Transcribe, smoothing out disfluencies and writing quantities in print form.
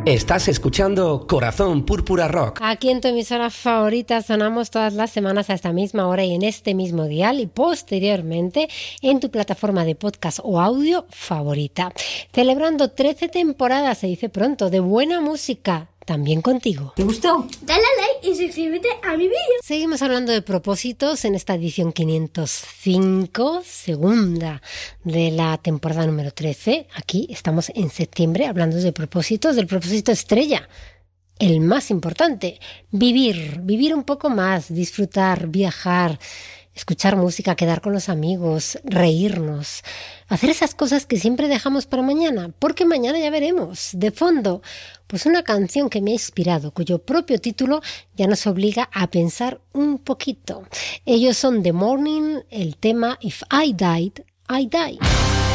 Estás escuchando Corazón Púrpura Rock. Aquí en tu emisora favorita sonamos todas las semanas a esta misma hora y en este mismo dial y posteriormente en tu plataforma de podcast o audio favorita. Celebrando 13 temporadas, se dice pronto, de buena música. También contigo. ¿Te gustó? Dale a like y suscríbete a mi vídeo. Seguimos hablando de propósitos en esta edición 505, segunda de la temporada número 13. Aquí estamos en septiembre hablando de propósitos, del propósito estrella. El más importante, vivir un poco más, disfrutar, viajar, escuchar música, quedar con los amigos, reírnos, hacer esas cosas que siempre dejamos para mañana, porque mañana ya veremos. De fondo, pues una canción que me ha inspirado, cuyo propio título ya nos obliga a pensar un poquito. Ellos son The Morning, el tema If I Died, I Die.